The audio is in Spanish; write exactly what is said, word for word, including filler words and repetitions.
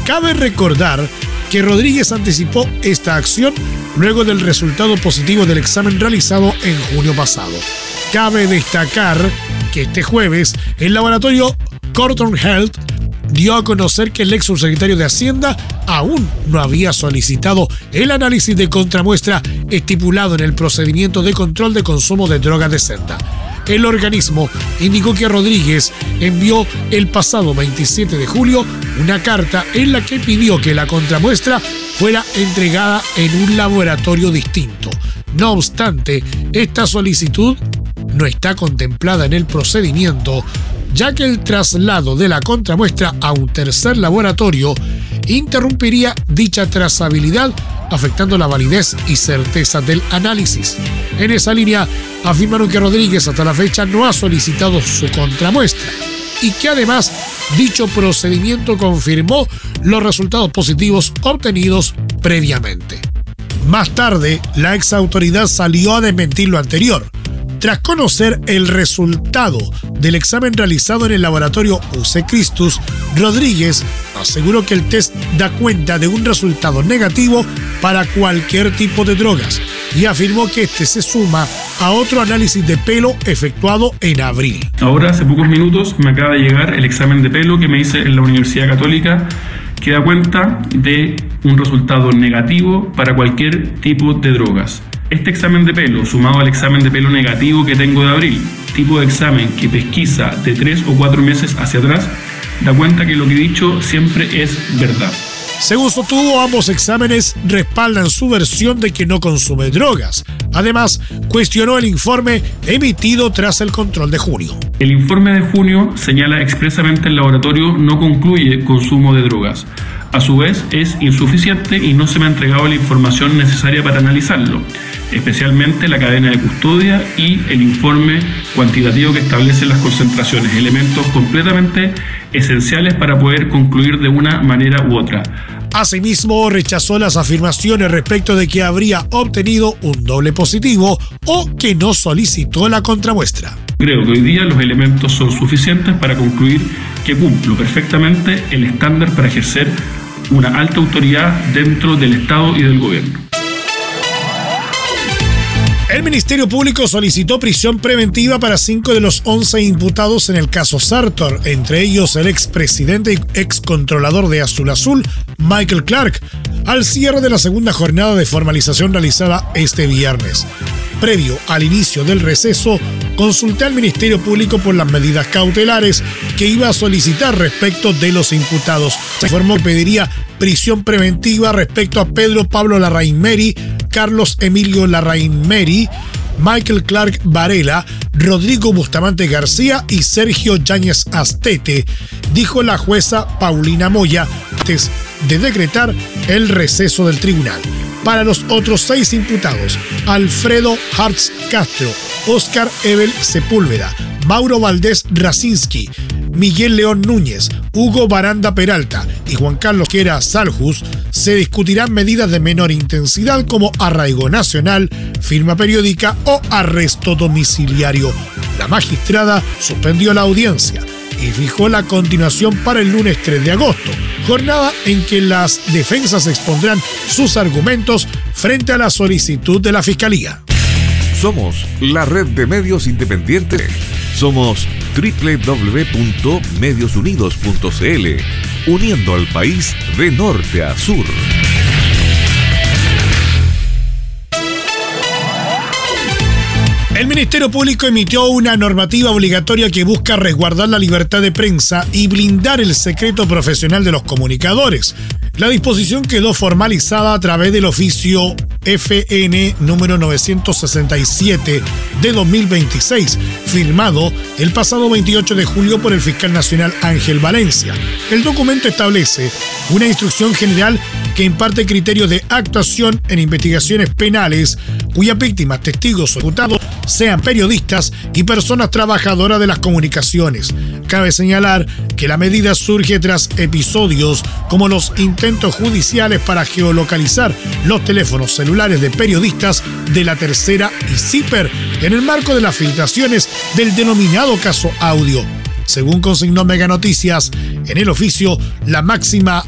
Cabe recordar que Rodríguez anticipó esta acción luego del resultado positivo del examen realizado en junio pasado. Cabe destacar que este jueves el laboratorio Corton Health dio a conocer que el ex subsecretario de Hacienda aún no había solicitado el análisis de contramuestra estipulado en el procedimiento de control de consumo de drogas de Senda. El organismo indicó que Rodríguez envió el pasado veintisiete de julio una carta en la que pidió que la contramuestra fuera entregada en un laboratorio distinto. No obstante, esta solicitud no está contemplada en el procedimiento, ya que el traslado de la contramuestra a un tercer laboratorio interrumpiría dicha trazabilidad, afectando la validez y certeza del análisis. En esa línea, afirmaron que Rodríguez hasta la fecha no ha solicitado su contramuestra y que además dicho procedimiento confirmó los resultados positivos obtenidos previamente. Más tarde, la ex autoridad salió a desmentir lo anterior. Tras conocer el resultado del examen realizado en el laboratorio U C Christus, Rodríguez aseguró que el test da cuenta de un resultado negativo para cualquier tipo de drogas y afirmó que este se suma a otro análisis de pelo efectuado en abril. Ahora, hace pocos minutos, me acaba de llegar el examen de pelo que me hice en la Universidad Católica, que da cuenta de un resultado negativo para cualquier tipo de drogas. Este examen de pelo, sumado al examen de pelo negativo que tengo de abril, tipo de examen que pesquisa de tres o cuatro meses hacia atrás, da cuenta que lo que he dicho siempre es verdad. Según sostuvo, ambos exámenes respaldan su versión de que no consume drogas. Además, cuestionó el informe emitido tras el control de junio. El informe de junio señala expresamente el laboratorio no concluye consumo de drogas. A su vez, es insuficiente y no se me ha entregado la información necesaria para analizarlo, especialmente la cadena de custodia y el informe cuantitativo que establece las concentraciones, elementos completamente esenciales para poder concluir de una manera u otra. Asimismo, rechazó las afirmaciones respecto de que habría obtenido un doble positivo o que no solicitó la contramuestra. Creo que hoy día los elementos son suficientes para concluir que cumplo perfectamente el estándar para ejercer una alta autoridad dentro del Estado y del gobierno. El Ministerio Público solicitó prisión preventiva para cinco de los once imputados en el caso Sartor, entre ellos el expresidente y excontrolador de Azul Azul, Michael Clark, al cierre de la segunda jornada de formalización realizada este viernes. Previo al inicio del receso, consulté al Ministerio Público por las medidas cautelares que iba a solicitar respecto de los imputados. Se informó que pediría prisión preventiva respecto a Pedro Pablo Larraín Meri, Carlos Emilio Larraín Meri, Michael Clark Varela, Rodrigo Bustamante García y Sergio Yáñez Astete, dijo la jueza Paulina Moya antes de decretar el receso del tribunal. Para los otros seis imputados, Alfredo Hartz Castro, Óscar Ebel Sepúlveda, Mauro Valdés Racinski, Miguel León Núñez, Hugo Baranda Peralta y Juan Carlos Quera Saljus, se discutirán medidas de menor intensidad como arraigo nacional, firma periódica o arresto domiciliario. La magistrada suspendió la audiencia y fijó la continuación para el lunes tres de agosto, jornada en que las defensas expondrán sus argumentos frente a la solicitud de la Fiscalía. Somos la red de medios independientes. Somos doble u doble u doble u punto medios unidos punto c l, uniendo al país de norte a sur. El Ministerio Público emitió una normativa obligatoria que busca resguardar la libertad de prensa y blindar el secreto profesional de los comunicadores. La disposición quedó formalizada a través del oficio F N número novecientos sesenta y siete de dos mil veintiséis, firmado el pasado veintiocho de julio por el fiscal nacional Ángel Valencia. El documento establece una instrucción general que imparte criterios de actuación en investigaciones penales cuyas víctimas, testigos o imputados sean periodistas y personas trabajadoras de las comunicaciones. Cabe señalar que la medida surge tras episodios como los intentos judiciales para geolocalizar los teléfonos celulares de periodistas de La Tercera y CIPER en el marco de las filtraciones del denominado caso Audio. Según consignó Mega Noticias, en el oficio, la máxima